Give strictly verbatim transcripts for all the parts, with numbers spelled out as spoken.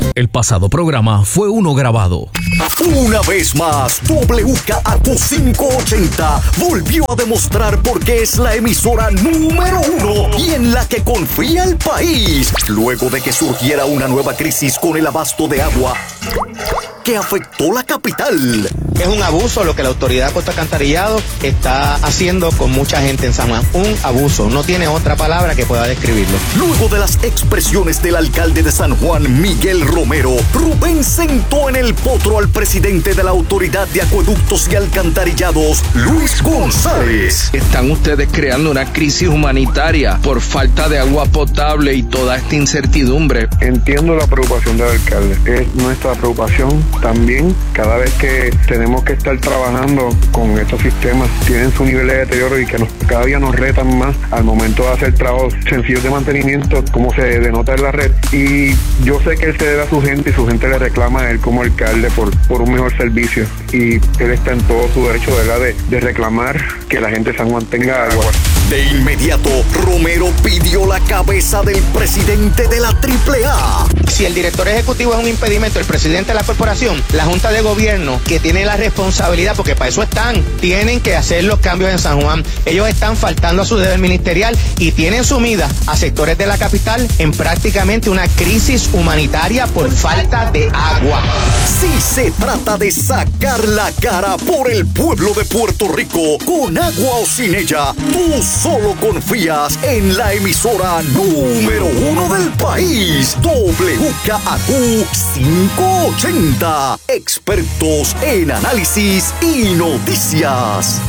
El pasado programa fue uno grabado. Una vez más, W K A Q quinientos ochenta volvió a demostrar por qué es la emisora número uno y en la que confía el país, luego de que surgiera una nueva crisis con el abasto de agua que afectó la capital. Es un abuso lo que la autoridad de Puerto Alcantarillado está haciendo con mucha gente en San Juan. Un abuso, no tiene otra palabra que pueda describirlo. Luego de las expresiones del alcalde de San Juan, Miguel Romero, Rubén sentó en el potro al presidente de la Autoridad de Acueductos y Alcantarillados, Luis González. Están ustedes creando una crisis humanitaria por falta de agua potable y toda esta incertidumbre. Entiendo la preocupación del alcalde, es nuestra preocupación también. Cada vez que tenemos que estar trabajando con estos sistemas, tienen su nivel de deterioro y que nos, cada día nos retan más al momento de hacer trabajos sencillos de mantenimiento, como se denota en la red. Y yo sé que él se debe a su gente y su gente le reclama a él como alcalde por, por un mejor servicio. Y él está en todo su derecho, ¿verdad?, de, de reclamar que la gente de San Juan tenga agua. De inmediato, Romero pidió la cabeza del presidente de la triple A. Si el director ejecutivo es un impedimento, el presidente de la corporación, la Junta de Gobierno, que tiene la responsabilidad, porque para eso están, tienen que hacer los cambios en San Juan. Ellos están faltando a su deber ministerial y tienen sumida a sectores de la capital en prácticamente una crisis humanitaria por falta de agua. Si se trata de sacar la cara por el pueblo de Puerto Rico, con agua o sin ella, tú solo confías en la emisora número uno del país, W K A Q quinientos ochenta. Expertos en análisis y noticias.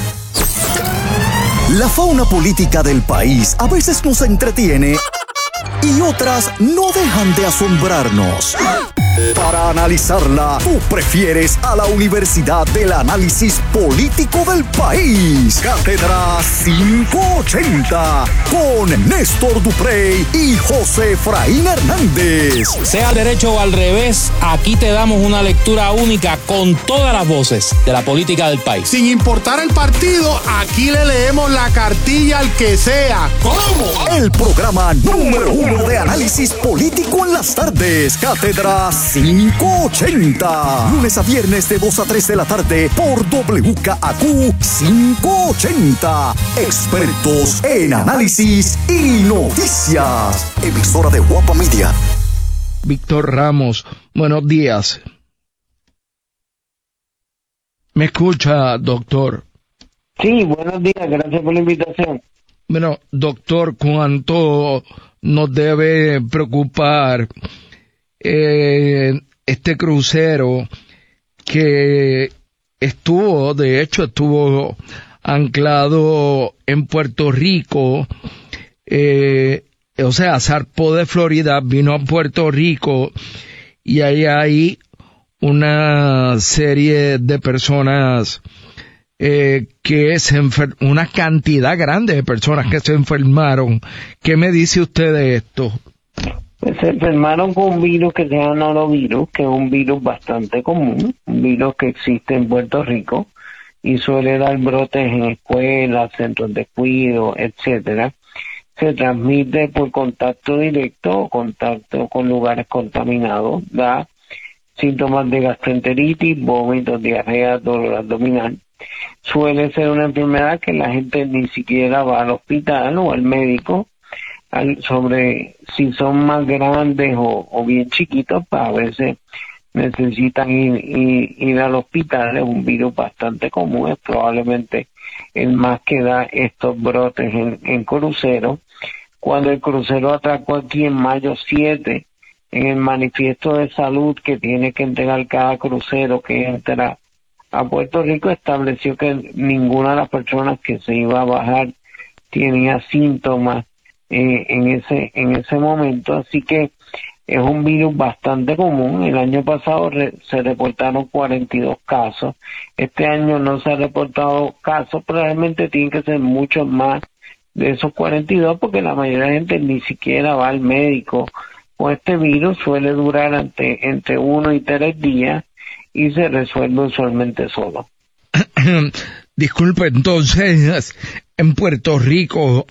La fauna política del país a veces nos entretiene y otras no dejan de asombrarnos. Para analizarla, tú prefieres a la Universidad del Análisis Político del País, Cátedra quinientos ochenta, con Néstor Duprey y José Efraín Hernández. Sea al derecho o al revés, aquí te damos una lectura única con todas las voces de la política del país. Sin importar el partido, aquí le leemos la cartilla al que sea. ¿Cómo? El programa número uno de análisis político en las tardes, Cátedra quinientos ochenta. Lunes a viernes de dos a tres de la tarde por W K A Q quinientos ochenta. Expertos en análisis y noticias. Emisora de Guapa Media. Víctor Ramos, buenos días. ¿Me escucha, doctor? Sí, buenos días, gracias por la invitación. Bueno, doctor, ¿cuánto nos debe preocupar eh, este crucero que estuvo, de hecho estuvo anclado en Puerto Rico, eh, o sea, zarpó de Florida, vino a Puerto Rico y ahí hay una serie de personas eh, que se enfer- una cantidad grande de personas que se enfermaron. ¿Qué me dice usted de esto? Pues se enfermaron con un virus que se llama norovirus, que es un virus bastante común, un virus que existe en Puerto Rico y suele dar brotes en escuelas, centros de cuidado, etcétera. Se transmite por contacto directo o contacto con lugares contaminados, da síntomas de gastroenteritis, vómitos, diarrea, dolor abdominal. Suele ser una enfermedad que la gente ni siquiera va al hospital o al médico al, sobre si son más grandes o, o bien chiquitos, pues a veces necesitan ir, ir, ir al hospital. Es un virus bastante común, es probablemente el más que da estos brotes en, en cruceros. Cuando el crucero atracó aquí en mayo siete, en el manifiesto de salud que tiene que entregar cada crucero que entra a Puerto Rico, estableció que ninguna de las personas que se iba a bajar tenía síntomas eh, en ese en ese momento, así que es un virus bastante común. El año pasado re, se reportaron cuarenta y dos casos, este año no se ha reportado casos, probablemente tienen que ser muchos más de esos cuarenta y dos porque la mayoría de la gente ni siquiera va al médico con este virus. Suele durar ante, entre uno y tres días y se resuelve usualmente solo. Disculpe, entonces, en Puerto Rico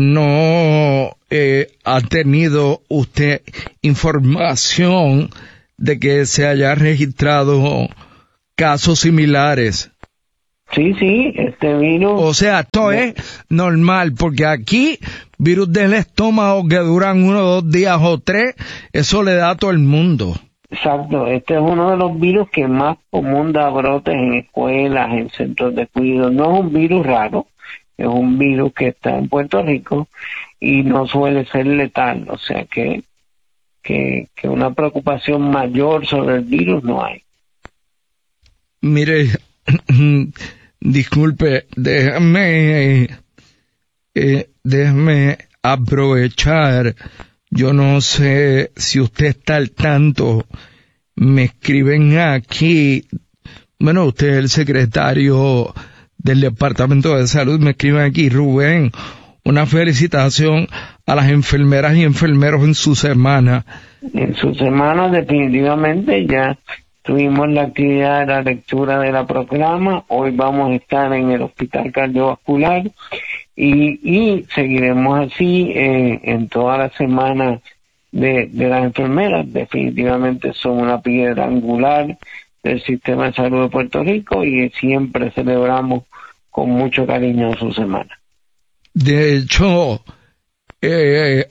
no eh, ha tenido usted información de que se haya registrado casos similares. Sí, sí, este virus... O sea, esto es normal, porque aquí, virus del estómago que duran uno, dos días o tres, eso le da a todo el mundo. Exacto, este es uno de los virus que más común da brotes en escuelas, en centros de cuidado. No es un virus raro, es un virus que está en Puerto Rico y no suele ser letal, o sea que, que, que una preocupación mayor sobre el virus no hay. Mire, disculpe, déjame, eh, déjame aprovechar, yo no sé si usted está al tanto, me escriben aquí, bueno, usted es el secretario del Departamento de Salud, me escriben aquí, Rubén, una felicitación a las enfermeras y enfermeros en su semana. En su semana definitivamente ya tuvimos la actividad de la lectura de la proclama, hoy vamos a estar en el Hospital Cardiovascular y, y seguiremos así eh, en toda la semana de, de las enfermeras. Definitivamente son una piedra angular del sistema de salud de Puerto Rico y siempre celebramos con mucho cariño su semana. De hecho, eh,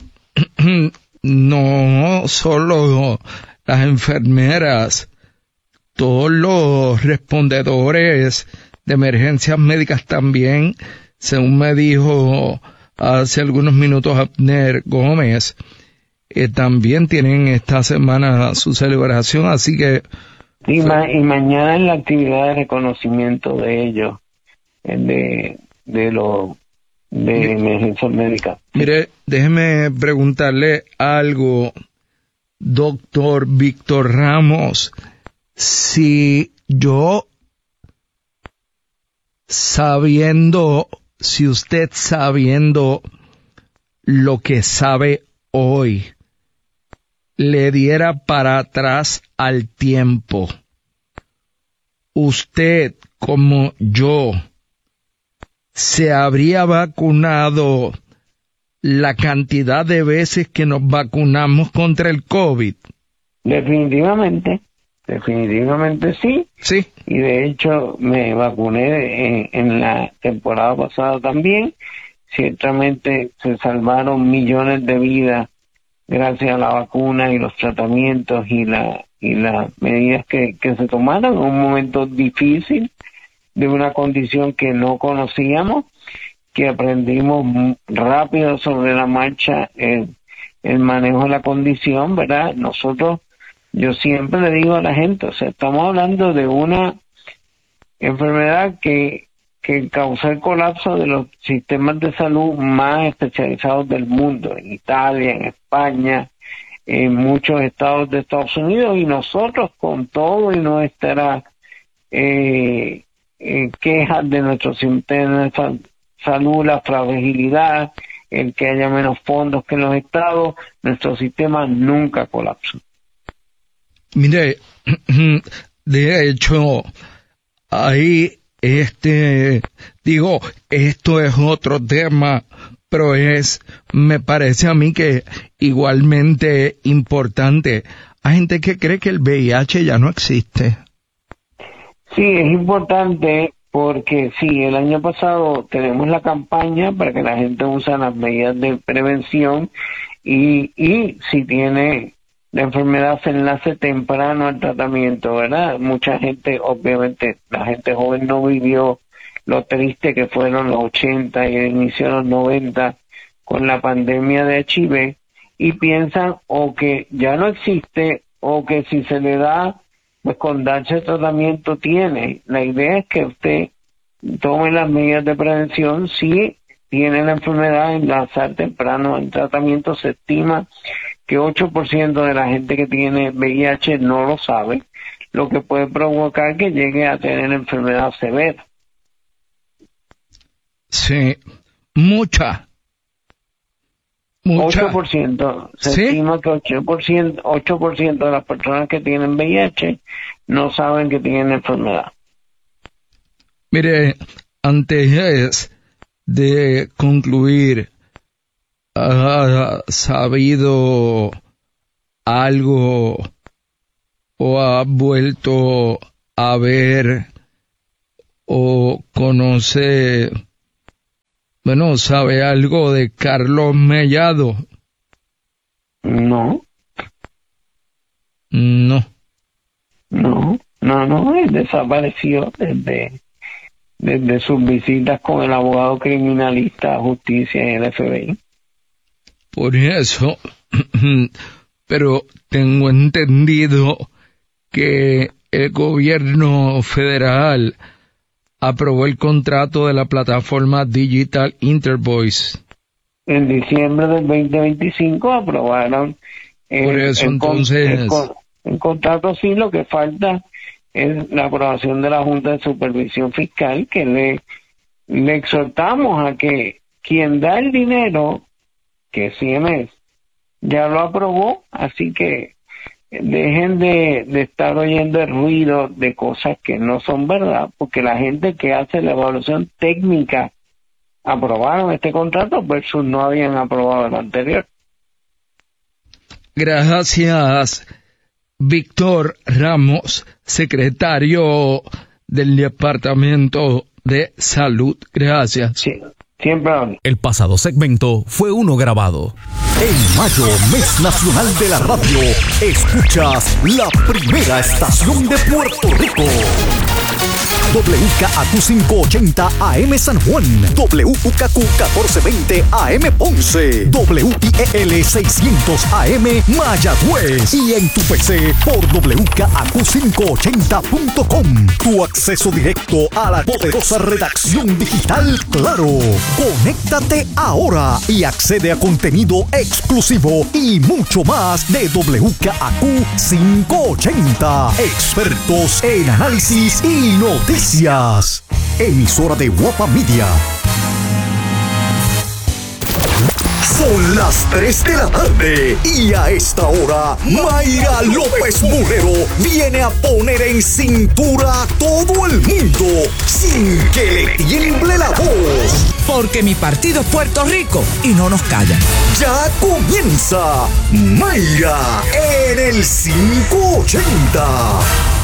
no solo las enfermeras, todos los respondedores de emergencias médicas también, según me dijo hace algunos minutos Abner Gómez, eh, también tienen esta semana su celebración, así que... Y, ma y mañana es la actividad de reconocimiento de ellos, de, de los de emergencias médicas. Mire, déjeme preguntarle algo, doctor Víctor Ramos. Si yo, sabiendo, si usted sabiendo lo que sabe hoy, le diera para atrás al tiempo, usted como yo, ¿se habría vacunado la cantidad de veces que nos vacunamos contra el COVID? Definitivamente. Definitivamente sí. Sí. Y de hecho me vacuné en, en la temporada pasada también. Ciertamente se salvaron millones de vidas gracias a la vacuna y los tratamientos y la y las medidas que, que se tomaron en un momento difícil de una condición que no conocíamos, que aprendimos rápido sobre la marcha el, el manejo de la condición, ¿verdad? Nosotros Yo siempre le digo a la gente, o sea, estamos hablando de una enfermedad que, que causó el colapso de los sistemas de salud más especializados del mundo, en Italia, en España, en muchos estados de Estados Unidos, y nosotros con todo y nuestra eh, eh, quejas de nuestro sistema de salud, la fragilidad, el que haya menos fondos que en los estados, nuestro sistema nunca colapsó. Mire, de hecho, ahí, este, digo, esto es otro tema, pero es, me parece a mí que igualmente importante. Hay gente que cree que el V I H ya no existe. Sí, es importante porque sí, el año pasado tenemos la campaña para que la gente use las medidas de prevención y, y si tiene la enfermedad se enlace temprano al tratamiento, ¿verdad? Mucha gente, obviamente, la gente joven no vivió lo triste que fueron los ochenta y el inicio de los noventa con la pandemia de H I V y piensan o que ya no existe o que si se le da, pues con darse tratamiento tiene. La idea es que usted tome las medidas de prevención si tiene la enfermedad, enlazar temprano al tratamiento. Se estima que ocho por ciento de la gente que tiene V I H no lo sabe, lo que puede provocar que llegue a tener enfermedad severa. Sí, mucha. Mucha. ocho por ciento. Se ¿Sí? estima que ocho por ciento, ocho por ciento de las personas que tienen V I H no saben que tienen enfermedad. Mire, antes de concluir, ¿ha sabido algo o ha vuelto a ver o conoce, bueno, sabe algo de Carlos Mellado? No. No. No, no, no, él desapareció desde, desde sus visitas con el abogado criminalista, justicia y el F B I. Por eso, pero tengo entendido que el gobierno federal aprobó el contrato de la plataforma Digital Intervoice. En diciembre del veinte veinticinco aprobaron el, Por eso, el, entonces... el, el, el contrato. Sí, lo que falta es la aprobación de la Junta de Supervisión Fiscal, que le, le exhortamos a que quien da el dinero, que C M S, ya lo aprobó, así que dejen de, de estar oyendo el ruido de cosas que no son verdad, porque la gente que hace la evaluación técnica aprobaron este contrato versus no habían aprobado el anterior. Gracias, Víctor Ramos, secretario del Departamento de Salud. Gracias. Sí, siempre. El pasado segmento fue uno grabado. En mayo, mes nacional de la radio, escuchas la primera estación de Puerto Rico. W K A Q quinientos ochenta A M San Juan, W K Q catorce veinte A M Ponce, W I E L seiscientos A M Mayagüez y en tu P C por W K A Q quinientos ochenta punto com. Tu acceso directo a la poderosa redacción digital Claro. Conéctate ahora y accede a contenido exclusivo y mucho más de W K A Q quinientos ochenta. Expertos en análisis y noticias. Emisora de Guapa Media. Son las tres de la tarde y a esta hora Mayra López Mulero viene a poner en cintura a todo el mundo sin que le tiemble la voz. Porque mi partido es Puerto Rico y no nos callan. Ya comienza Mayra en el quinientos ochenta.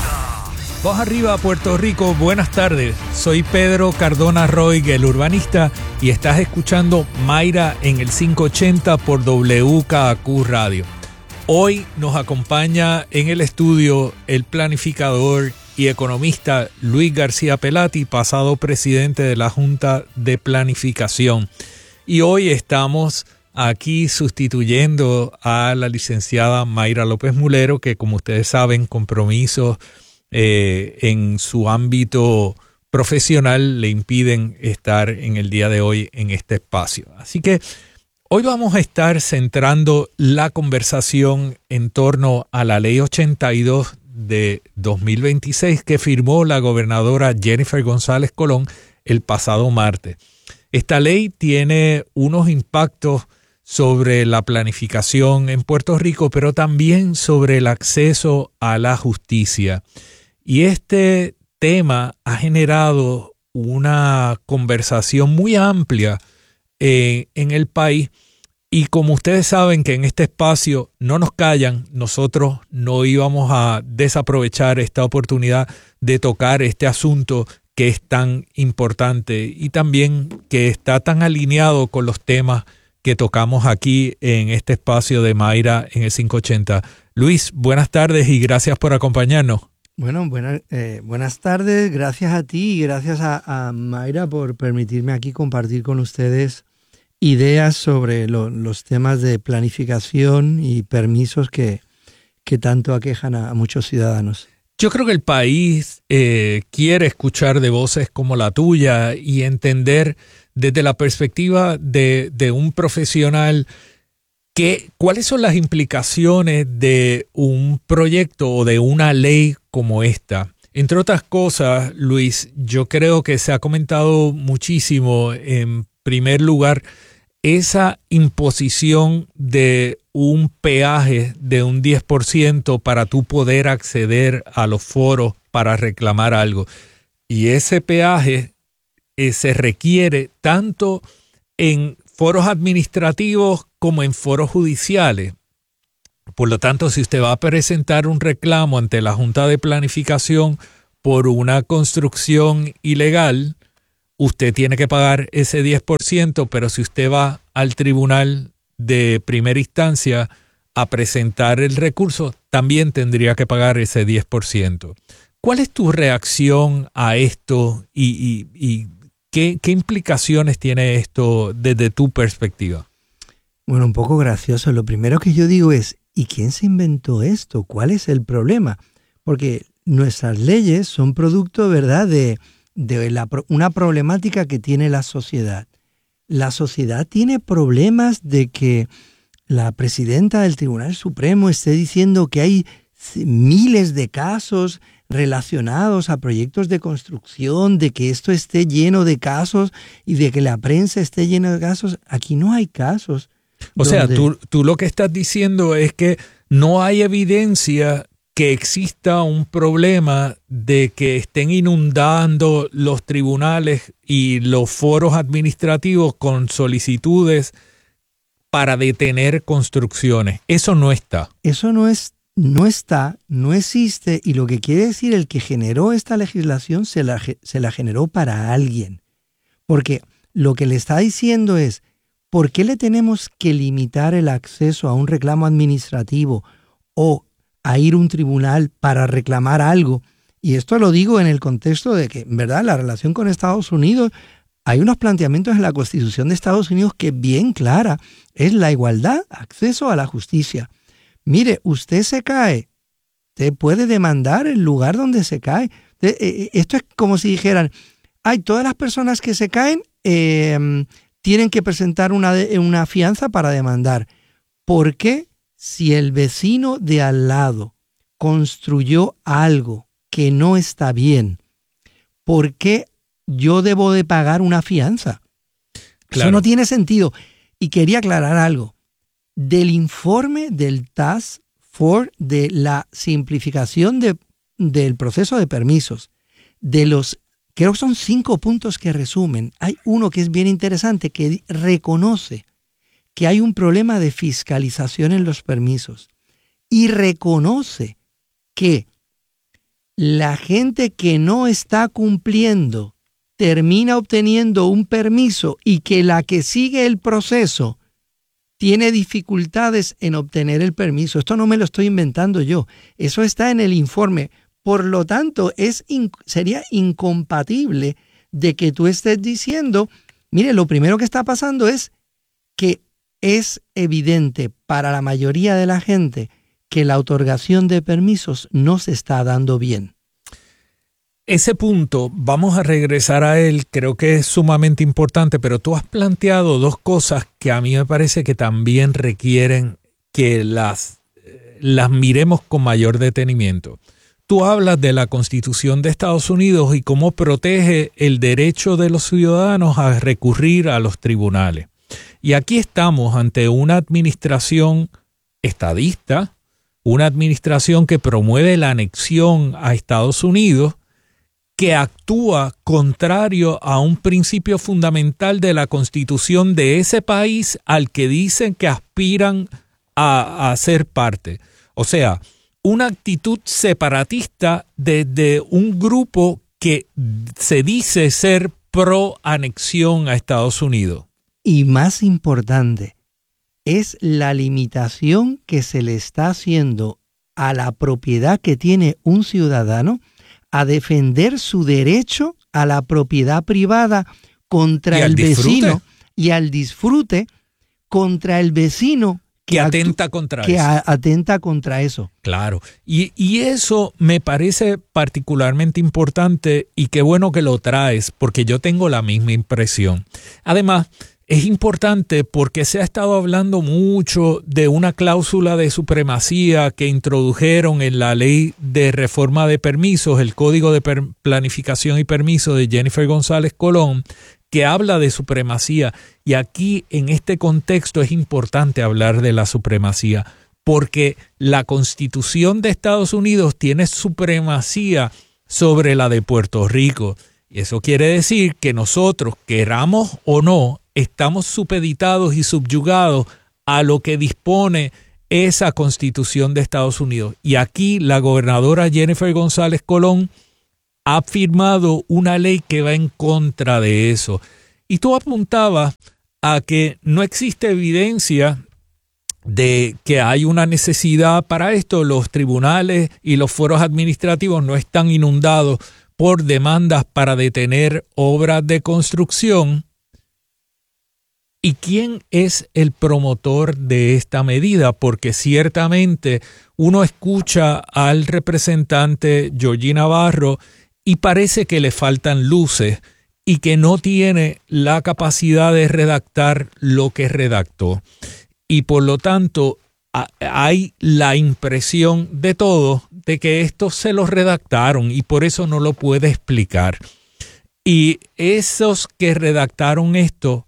Voz arriba, Puerto Rico, buenas tardes. Soy Pedro Cardona Roy, el urbanista, y estás escuchando Mayra en el quinientos ochenta por W K A Q Radio. Hoy nos acompaña en el estudio el planificador y economista Luis García Pelati, pasado presidente de la Junta de Planificación. Y hoy estamos aquí sustituyendo a la licenciada Mayra López Mulero, que como ustedes saben, compromisos Eh, en su ámbito profesional le impiden estar en el día de hoy en este espacio. Así que hoy vamos a estar centrando la conversación en torno a la Ley ochenta y dos de dos mil veintiséis que firmó la gobernadora Jennifer González Colón el pasado martes. Esta ley tiene unos impactos sobre la planificación en Puerto Rico, pero también sobre el acceso a la justicia. Y este tema ha generado una conversación muy amplia eh, en el país. Y como ustedes saben que en este espacio no nos callan, nosotros no íbamos a desaprovechar esta oportunidad de tocar este asunto que es tan importante y también que está tan alineado con los temas que tocamos aquí en este espacio de Mayra en el quinientos ochenta. Luis, buenas tardes y gracias por acompañarnos. Bueno, buena, eh, buenas tardes, gracias a ti y gracias a, a Mayra por permitirme aquí compartir con ustedes ideas sobre lo, los temas de planificación y permisos que, que tanto aquejan a, a muchos ciudadanos. Yo creo que el país eh, quiere escuchar de voces como la tuya y entender desde la perspectiva de, de un profesional que, cuáles son las implicaciones de un proyecto o de una ley como esta. Entre otras cosas, Luis, yo creo que se ha comentado muchísimo, en primer lugar, esa imposición de un peaje de un diez por ciento para tú poder acceder a los foros para reclamar algo. Y ese peaje eh, se requiere tanto en foros administrativos como en foros judiciales. Por lo tanto, si usted va a presentar un reclamo ante la Junta de Planificación por una construcción ilegal, usted tiene que pagar ese diez por ciento, pero si usted va al tribunal de primera instancia a presentar el recurso, también tendría que pagar ese diez por ciento. ¿Cuál es tu reacción a esto y, y, y qué, qué implicaciones tiene esto desde tu perspectiva? Bueno, un poco gracioso. Lo primero que yo digo es, ¿y quién se inventó esto? ¿Cuál es el problema? Porque nuestras leyes son producto, ¿verdad?, de, de la, una problemática que tiene la sociedad. La sociedad tiene problemas de que la presidenta del Tribunal Supremo esté diciendo que hay miles de casos relacionados a proyectos de construcción, de que esto esté lleno de casos y de que la prensa esté llena de casos. Aquí no hay casos. O donde... sea, tú, tú lo que estás diciendo es que no hay evidencia que exista un problema de que estén inundando los tribunales y los foros administrativos con solicitudes para detener construcciones. Eso no está. Eso no es, no está, no existe, y lo que quiere decir el que generó esta legislación se la, se la generó para alguien. Porque lo que le está diciendo es, ¿por qué le tenemos que limitar el acceso a un reclamo administrativo o a ir a un tribunal para reclamar algo? Y esto lo digo en el contexto de que, en verdad, la relación con Estados Unidos, hay unos planteamientos en la Constitución de Estados Unidos que es bien clara, es la igualdad, acceso a la justicia. Mire, usted se cae, usted puede demandar el lugar donde se cae. Esto es como si dijeran, hay todas las personas que se caen eh, tienen que presentar una, una fianza para demandar. ¿Por qué? Si el vecino de al lado construyó algo que no está bien, ¿por qué yo debo de pagar una fianza? Claro. Eso no tiene sentido. Y quería aclarar algo. Del informe del Task Force de la simplificación de, del proceso de permisos, de los, creo que son cinco puntos que resumen, hay uno que es bien interesante que reconoce que hay un problema de fiscalización en los permisos y reconoce que la gente que no está cumpliendo termina obteniendo un permiso y que la que sigue el proceso tiene dificultades en obtener el permiso. Esto no me lo estoy inventando yo. Eso está en el informe. Por lo tanto, es in- sería incompatible de que tú estés diciendo, mire, lo primero que está pasando es que es evidente para la mayoría de la gente que la otorgación de permisos no se está dando bien. Ese punto, vamos a regresar a él, creo que es sumamente importante, pero tú has planteado dos cosas que a mí me parece que también requieren que las, las miremos con mayor detenimiento. Tú hablas de la Constitución de Estados Unidos y cómo protege el derecho de los ciudadanos a recurrir a los tribunales. Y aquí estamos ante una administración estadista, una administración que promueve la anexión a Estados Unidos, que actúa contrario a un principio fundamental de la Constitución de ese país al que dicen que aspiran a, a ser parte. O sea, una actitud separatista desde un grupo que se dice ser pro anexión a Estados Unidos. Y más importante, es la limitación que se le está haciendo a la propiedad que tiene un ciudadano a defender su derecho a la propiedad privada contra el vecino y al disfrute contra el vecino que, que atenta contra que eso. A, atenta contra eso. Claro. Y, y eso me parece particularmente importante y qué bueno que lo traes porque yo tengo la misma impresión. Además, es importante porque se ha estado hablando mucho de una cláusula de supremacía que introdujeron en la ley de reforma de permisos, el Código de per- Planificación y Permiso de Jennifer González Colón, que habla de supremacía. Y aquí, en este contexto, es importante hablar de la supremacía, porque la Constitución de Estados Unidos tiene supremacía sobre la de Puerto Rico. Y eso quiere decir que nosotros, queramos o no, estamos supeditados y subyugados a lo que dispone esa Constitución de Estados Unidos. Y aquí la gobernadora Jennifer González Colón ha firmado una ley que va en contra de eso. Y tú apuntabas a que no existe evidencia de que hay una necesidad para esto. Los tribunales y los foros administrativos no están inundados por demandas para detener obras de construcción. ¿Y quién es el promotor de esta medida? Porque ciertamente uno escucha al representante Georgie Navarro y parece que le faltan luces y que no tiene la capacidad de redactar lo que redactó. Y por lo tanto hay la impresión de todos de que esto se lo redactaron y por eso no lo puede explicar. Y esos que redactaron esto,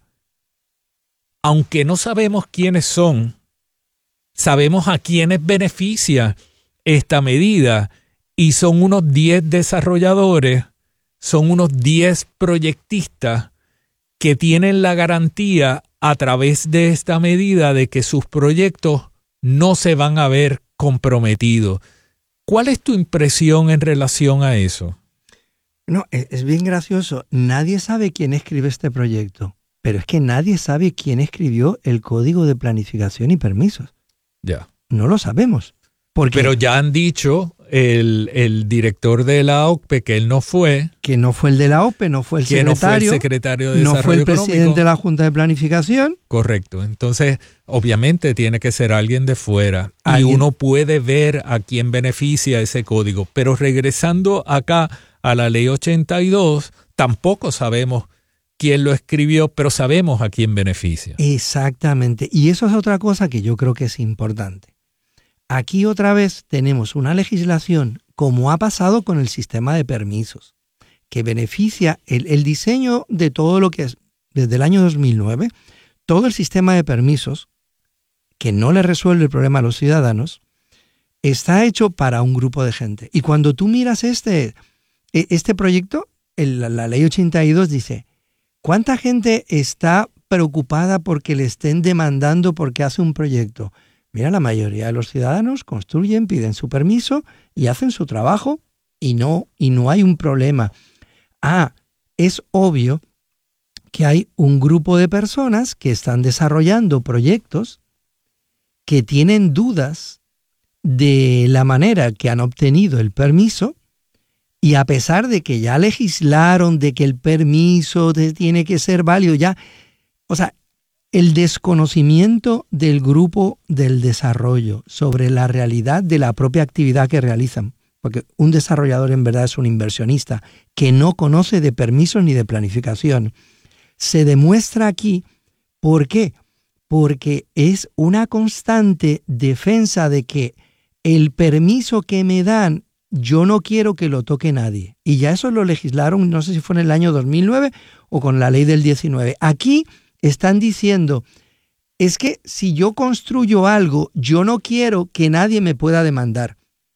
aunque no sabemos quiénes son, sabemos a quiénes beneficia esta medida y son unos diez desarrolladores, son unos diez proyectistas que tienen la garantía a través de esta medida de que sus proyectos no se van a ver comprometidos. ¿Cuál es tu impresión en relación a eso? No, es bien gracioso. Nadie sabe quién escribe este proyecto. Pero es que nadie sabe quién escribió el Código de Planificación y Permisos. Ya. No lo sabemos. Porque Pero ya han dicho el, el director de la O C P E que él no fue. Que no fue el de la O P E, no fue el que secretario. no fue el secretario de no Desarrollo fue el Económico. presidente de la Junta de Planificación. Correcto. Entonces, obviamente tiene que ser alguien de fuera. ¿Alguien? Y uno puede ver a quién beneficia ese código. Pero regresando acá a la ley ochenta y dos, tampoco sabemos quién lo escribió, pero sabemos a quién beneficia. Exactamente. Y eso es otra cosa que yo creo que es importante. Aquí otra vez tenemos una legislación, como ha pasado con el sistema de permisos, que beneficia el, el diseño de todo lo que es, desde el año dos mil nueve, todo el sistema de permisos, que no le resuelve el problema a los ciudadanos, está hecho para un grupo de gente. Y cuando tú miras este, este proyecto, el, la ley ochenta y dos dice, ¿cuánta gente está preocupada porque le estén demandando porque hace un proyecto? Mira, la mayoría de los ciudadanos construyen, piden su permiso y hacen su trabajo y no, y no hay un problema. Ah, es obvio que hay un grupo de personas que están desarrollando proyectos que tienen dudas de la manera que han obtenido el permiso. Y a pesar de que ya legislaron de que el permiso de, tiene que ser válido, ya, o sea, el desconocimiento del grupo del desarrollo sobre la realidad de la propia actividad que realizan, porque un desarrollador en verdad es un inversionista que no conoce de permisos ni de planificación, se demuestra aquí. ¿Por qué? Porque es una constante defensa de que el permiso que me dan yo no quiero que lo toque nadie. Y ya eso lo legislaron, no sé si fue en el año dos mil nueve o con la ley del diecinueve. Aquí están diciendo, es que si yo construyo algo, yo no quiero que nadie me pueda demandar.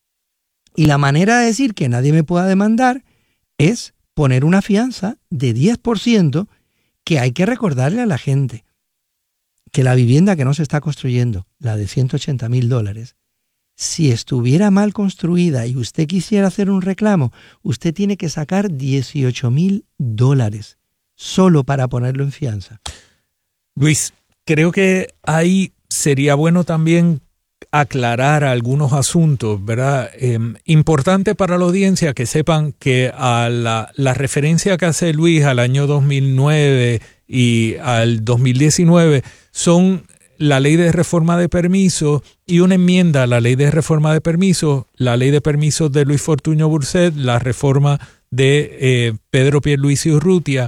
Y la manera de decir que nadie me pueda demandar es poner una fianza de diez por ciento que hay que recordarle a la gente que la vivienda que no se está construyendo, la de ciento ochenta mil dólares, si estuviera mal construida y usted quisiera hacer un reclamo, usted tiene que sacar dieciocho mil dólares solo para ponerlo en fianza. Luis, creo que ahí sería bueno también aclarar algunos asuntos, ¿verdad? Eh, importante para la audiencia que sepan que a la, la referencia que hace Luis al año dos mil nueve y al dos mil diecinueve son la ley de reforma de permisos y una enmienda a la ley de reforma de permisos, la ley de permisos de Luis Fortuño Burset, la reforma de eh, Pedro Pierluisi Urrutia,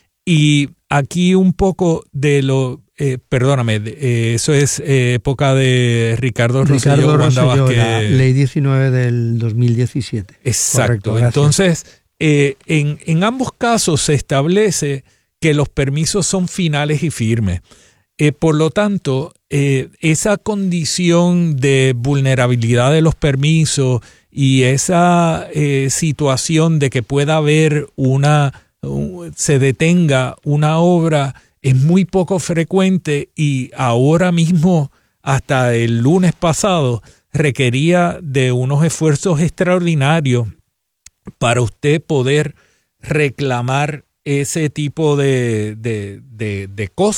y aquí un poco de lo, eh, perdóname, eh, eso es eh, época de Ricardo Rosselló. Ricardo Rosselló, que... la ley diecinueve del dos mil diecisiete. Exacto. Correcto, entonces, eh, en, en ambos casos se establece que los permisos son finales y firmes. Eh, por lo tanto, eh, esa condición de vulnerabilidad de los permisos y esa eh, situación de que pueda haber una, uh, se detenga una obra es muy poco frecuente y ahora mismo hasta el lunes pasado requería de unos esfuerzos extraordinarios para usted poder reclamar ese tipo de, de, de, de cosas.